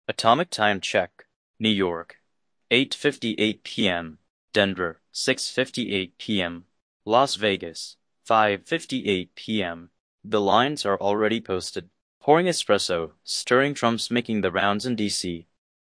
Atomic time check. New York, 8:58 p.m. Denver, 6:58 p.m. Las Vegas, 5:58 p.m. The lines are already posted. Pouring espresso, stirring Trump's making the rounds in D.C.